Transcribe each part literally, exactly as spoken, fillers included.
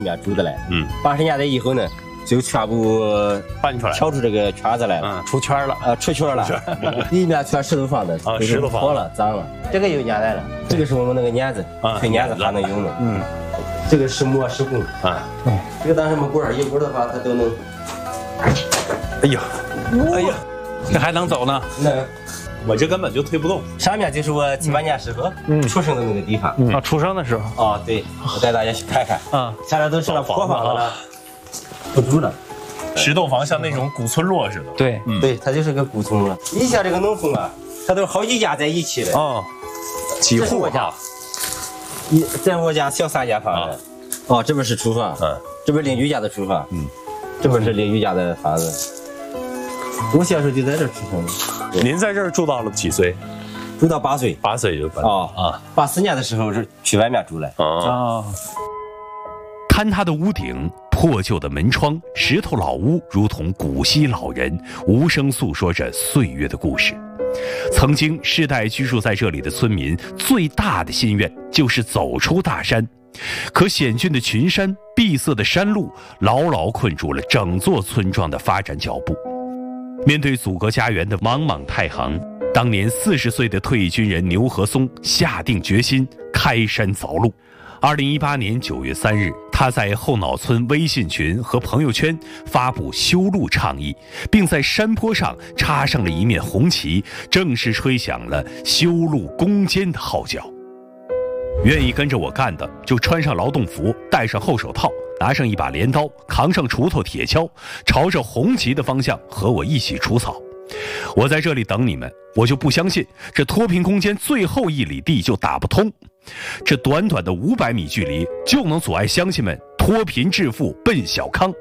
面住的来。 嗯， 八十年代以后呢，就全部搬出来， 跳出这个圈子来了， 嗯，出圈了， 啊，出圈了，里面全石头房子， 啊，石头房破了，脏了。这个有年代了，这个是我们那个镊子，推镊子还能用的。 嗯， 这个是磨石工啊， 这个当什么棍儿，一棍儿的话，它都能。 哎呀，哎呀，这还能走呢？ 那我这根本就推不动。 上面就是我几万年时候出生的那个地方。 啊，出生的时候。 哦，对，我带大家去看看。 啊， 下来都成了破房子了，不住了。 石头房像那种古村落似的。 对， 对，它就是个古村了。以前这个农村啊，它都是好几家在一起的。 哦，几户家？一在我家小三间房子。哦，这边是厨房。嗯。这边邻居家的厨房。嗯。这边是邻居家的房子。我小时候就在这出生的。 您在这儿住到了几岁？ 住到八岁。 八岁就搬。 哦啊，八四年的时候是去外面住来。 啊。 坍塌的屋顶、破旧的门窗、石头老屋，如同古稀老人，无声诉说着岁月的故事。曾经世代居住在这里的村民，最大的心愿就是走出大山。可险峻的群山、闭塞的山路，牢牢困住了整座村庄的发展脚步。面对阻隔家园的茫茫太行，当年四十岁的退役军人牛和松下定决心开山凿路。二零一八年九月三日，他在后脑村微信群和朋友圈发布修路倡议，并在山坡上插上了一面红旗，正式吹响了修路攻坚的号角。愿意跟着我干的，就穿上劳动服，戴上厚手套，拿上一把镰刀，扛上锄头、铁锹，朝着红旗的方向和我一起除草。我在这里等你们，我就不相信这脱贫攻坚最后一里地就打不通。这短短的五百米距离就能阻碍乡亲们脱贫致富奔小康。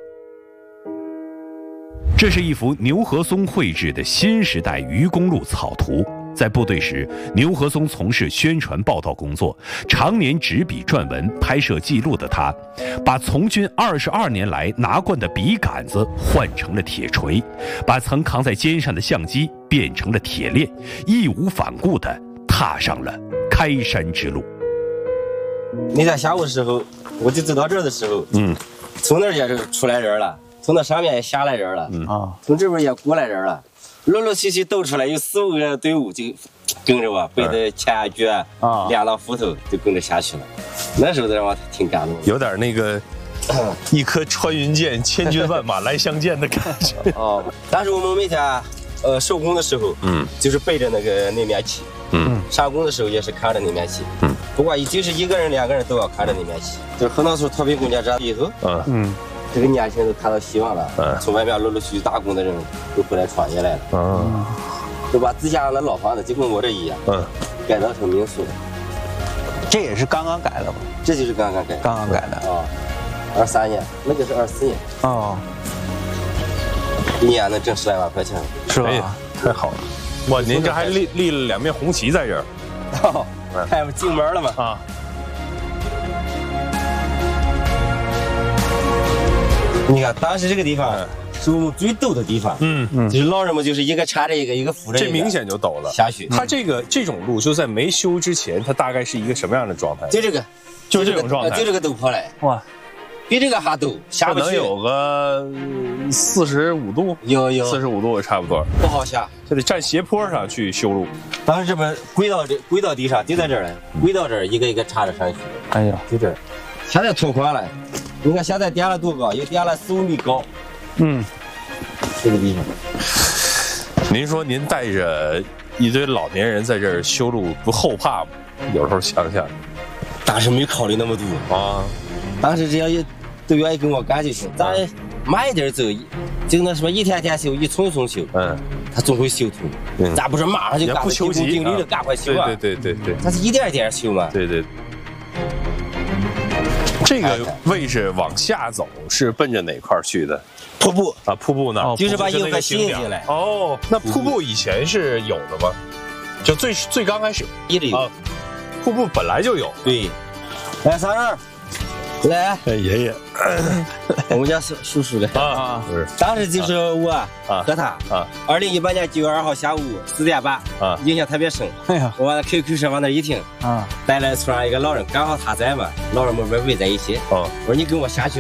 这是一幅牛和松绘制的新时代愚公路草图。在部队时，牛和松从事宣传报道工作，常年执笔撰文、拍摄记录的他，把从军二十二年来拿惯的笔杆子换成了铁锤，把曾扛在肩上的相机变成了铁链，义无反顾地踏上了开山之路。 那天下午的时候，我就走到这儿的时候，嗯，从那儿也是出来人了，从那上面也下来人了，嗯啊，从这边也过来人了。陆陆续续抖出来有四五个队伍，就跟着我，背着前脚啊，两道斧头就跟着下去了。那时候的让我挺感动， 有点那个一颗穿云箭，千军万马来相见的感觉。 哦，但是我们每天呃收工的时候，嗯，就是背着那个那面旗，嗯，上工的时候也是看着那面旗，嗯，不管就是一个人两个人都要看着那面旗。就是河南村脱贫攻坚战以后，嗯嗯。这个年轻人都看到希望了，嗯，从外面陆陆续续打工的人都回来创业来了，嗯，都把自家的老房子就跟我这一样，嗯，改造成民宿了。 这也是刚刚改的吧？ 这就是刚刚改， 刚刚改的啊，二三年，那个是二四年， 哦， 一年能挣十来万块钱， 是吧？ 哎、太好了！哇，您这还立立了两面红旗在这儿， 哦，看不进门了吗？啊。你看，当时这个地方是我们最陡的地方，嗯嗯，就是老人们就是一个缠着一个，一个扶着一个， 这明显就陡了。 下去， 它这个这种路就在没修之前，它大概是一个什么样的状态？ 就这个， 就这种状态， 就这个陡坡来，哇，比这个还陡，下不去。 可能有个四十五度， 有有四十五度也差不多， 不好下， 就得站斜坡上去修路。 当时这边跪到这，跪到地上，就在这儿了，跪到这儿，一个一个插着上去。 哎呀， 就这儿，现在拓宽了。你看现在垫了多高？又垫了四五米高。嗯，这个地方。 您说您带着一堆老年人在这儿修路，不后怕吗？有时候想想， 当时没考虑那么多啊。当时只要一都愿意跟我干就行，咱慢一点走，就那什么一天天修，一丛一丛修。嗯，他总会修通。嗯，咱不是马上就干， 不求急， 尽力的赶快修啊。 对对对对对， 他是一点一点修嘛。 对对。这个位置往下走是奔着哪块去的？ 瀑布啊，瀑布那儿， 就是把游客吸引进来。 哦，那瀑布以前是有的吗？就最最刚开始一直有。 瀑布本来就有。 对。来，三人， 来， 爷爷我们家叔叔叔的啊，不是， 当时就是我啊和他啊， 二零一八年九月二号下午四点半啊， 印象特别深。 哎呀， 我往 Q Q 上往那一听啊， 带来村上一个老人，刚好他在嘛，老人们围围在一起。 哦， 我说你跟我下去。